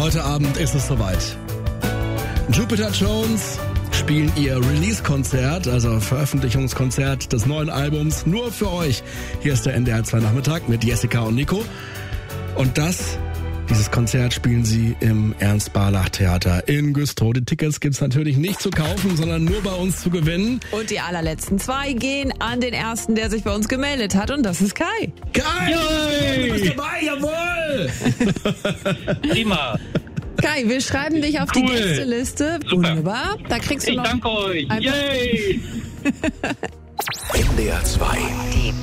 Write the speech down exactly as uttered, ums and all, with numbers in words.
Heute Abend ist es soweit. Jupiter Jones spielen ihr Release-Konzert, also Veröffentlichungskonzert des neuen Albums, nur für euch. Hier ist der N D R zwei Nachmittag mit Jessica und Nico. Und das, dieses Konzert spielen sie im Ernst-Barlach-Theater in Güstrow. Die Tickets gibt's natürlich nicht zu kaufen, sondern nur bei uns zu gewinnen. Und die allerletzten zwei gehen an den ersten, der sich bei uns gemeldet hat, und das ist Kai. Kai! Yay! Du bist dabei, jawohl! Prima. Kai, wir schreiben dich auf Cool. die Gästeliste. Super. Wunderbar. Da kriegst du Ich noch danke euch. einfach- Yay! N D R zwei. Die